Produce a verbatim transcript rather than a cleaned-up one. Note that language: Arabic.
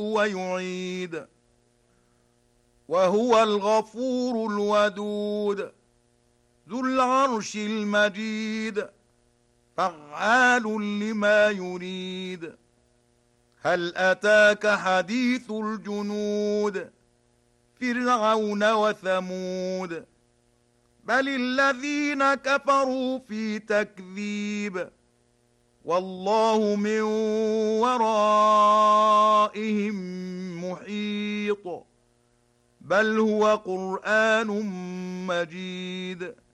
ويعيد وهو الغفور الودود ذو العرش المجيد فعال لما يريد هل أتاك حديث الجنود فرعون وثمود بل الذين كفروا في تكذيب والله من ورائهم محيط بل هو قرآن مجيد